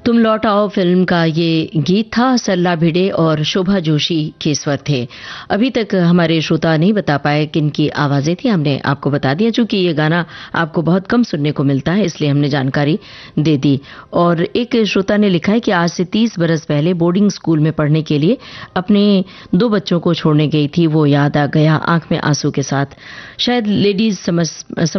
तुम लौट आओ फिल्म का ये गीत था। सरला भिड़े और शोभा जोशी के स्वर थे। अभी तक हमारे श्रोता नहीं बता पाए किन की आवाजें थी। हमने आपको बता दिया, चूंकि ये गाना आपको बहुत कम सुनने को मिलता है इसलिए हमने जानकारी दे दी। और एक श्रोता ने लिखा है कि आज से 30 बरस पहले बोर्डिंग स्कूल में पढ़ने के लिए अपने 2 बच्चों को छोड़ने गई थी। वो याद आ गया आंख में आंसू के साथ। शायद लेडीज समझ